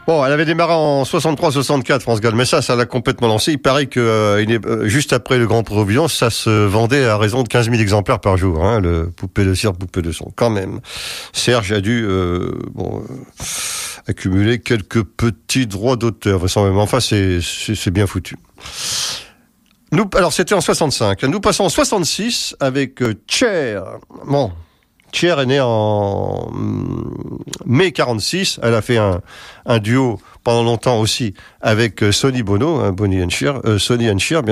Bon, elle avait démarré en 63-64, France Gall, mais ça l'a complètement lancé. Il paraît que juste après le Grand Prix Providence, ça se vendait à raison de 15 000 exemplaires par jour, hein, le poupée de cire, poupée de son. Quand même, Serge a dû accumuler quelques petits droits d'auteur, vraisemblablement. Enfin, c'est bien foutu. Alors, c'était en 65. Nous passons en 66 avec Cher. Bon. Cher est née en mai 46. Elle a fait un duo pendant longtemps aussi avec Sonny Bono, Sonny and Cher,